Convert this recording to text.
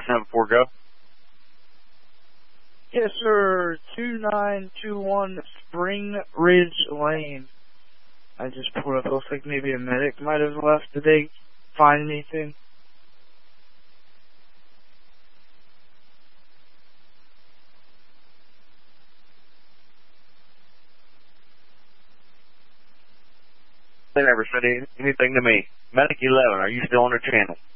474, go. Yes, sir. 2921 Spring Ridge Lane. I just pulled up. It looks like maybe a medic might have left. Did they find anything? They never said anything to me. Medic 11, are you still on the channel?